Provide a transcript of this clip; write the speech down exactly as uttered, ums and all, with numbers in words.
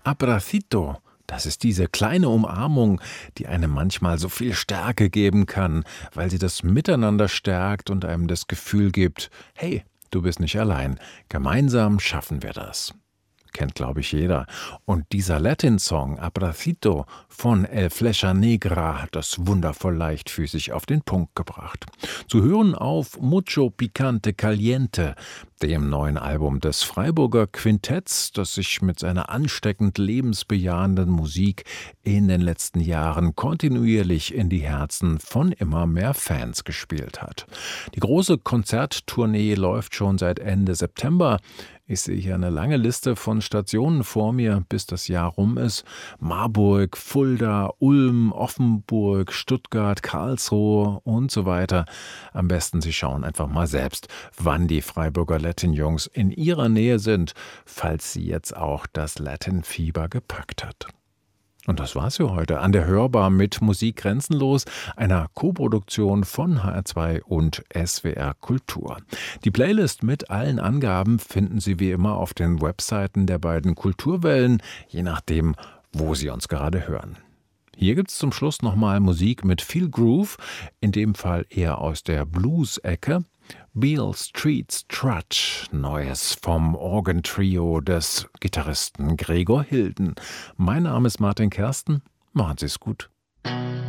Abracito, das ist diese kleine Umarmung, die einem manchmal so viel Stärke geben kann, weil sie das Miteinander stärkt und einem das Gefühl gibt, hey, du bist nicht allein, gemeinsam schaffen wir das. Kennt, glaube ich, jeder. Und dieser Latin-Song Abracito von El Flecha Negra hat das wundervoll leichtfüßig auf den Punkt gebracht. Zu hören auf Mucho Picante Caliente, dem neuen Album des Freiburger Quintetts, das sich mit seiner ansteckend lebensbejahenden Musik in den letzten Jahren kontinuierlich in die Herzen von immer mehr Fans gespielt hat. Die große Konzerttournee läuft schon seit Ende September. Ich sehe hier eine lange Liste von Stationen vor mir, bis das Jahr rum ist. Marburg, Fulda, Ulm, Offenburg, Stuttgart, Karlsruhe und so weiter. Am besten Sie schauen einfach mal selbst, wann die Freiburger Latin-Jungs in Ihrer Nähe sind, falls Sie jetzt auch das Latin-Fieber gepackt hat. Und das war's für heute an der Hörbar mit Musik grenzenlos, einer Koproduktion von H R zwei und S W R Kultur. Die Playlist mit allen Angaben finden Sie wie immer auf den Webseiten der beiden Kulturwellen, je nachdem, wo Sie uns gerade hören. Hier gibt's zum Schluss nochmal Musik mit viel Groove, in dem Fall eher aus der Blues-Ecke. Beale Street Trudge, Neues vom Orgentrio des Gitarristen Gregor Hilden. Mein Name ist Martin Kersten, machen Sie es gut.